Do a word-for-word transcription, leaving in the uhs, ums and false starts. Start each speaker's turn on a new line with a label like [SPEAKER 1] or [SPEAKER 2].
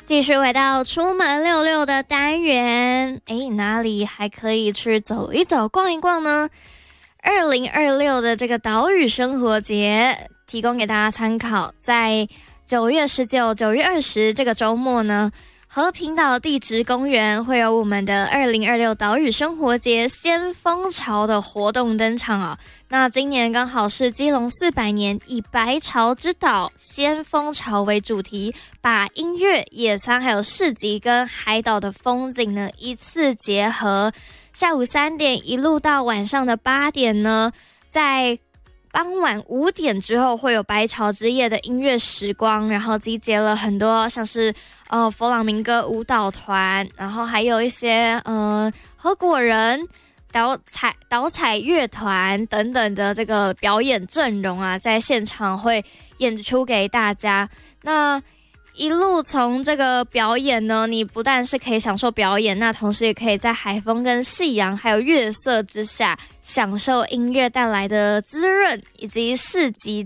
[SPEAKER 1] 继续回到出门溜溜的单元，诶，哪里还可以去走一走、逛一逛呢？二零二六的这个岛屿生活节提供给大家参考，在九月十九、九月二十这个周末呢，和平岛地质公园会有我们的二零二六岛屿生活节先锋潮的活动登场啊。那今年刚好是基隆四百年，以白潮之岛先锋潮为主题，把音乐、野餐还有市集跟海岛的风景呢一次结合。下午三点一路到晚上的八点呢，在傍晚五点之后会有白潮之夜的音乐时光，然后集结了很多像是呃佛朗明哥舞蹈团，然后还有一些呃合果人、导彩导彩乐团等等的这个表演阵容啊，在现场会演出给大家。那一路从这个表演呢，你不但是可以享受表演，那同时也可以在海风跟夕阳还有月色之下，享受音乐带来的滋润以及市集